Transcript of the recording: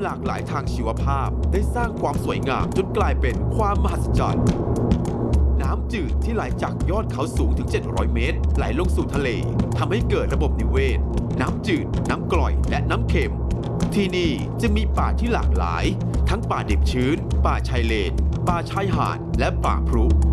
หลากหลายทางชีวภาพได้สร้างความสวยงามจนกลายเป็นความมหัศจรรย์น้ำจืดที่ไหลจากยอดเขาสูงถึง 700 เมตรไหลลงสู่ทะเลทำให้เกิดระบบนิเวศน้ำจืดน้ำกร่อยและน้ำเค็มที่นี่จะมีป่าที่หลากหลายทั้งป่าดิบชื้นป่าชายเลนป่าชายหาดและป่าพรุ